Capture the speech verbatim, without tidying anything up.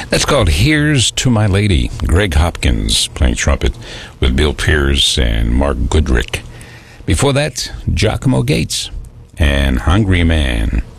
That's called Here's to My Lady. Greg Hopkins playing trumpet with Bill Pierce and Mark Goodrick. Before that, Giacomo Gates and Hungry Man.